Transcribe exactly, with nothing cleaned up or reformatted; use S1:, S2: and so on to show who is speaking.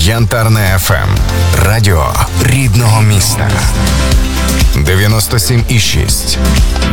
S1: Янтарне еф ем. Радіо рідного міста. дев'яносто сім і шість.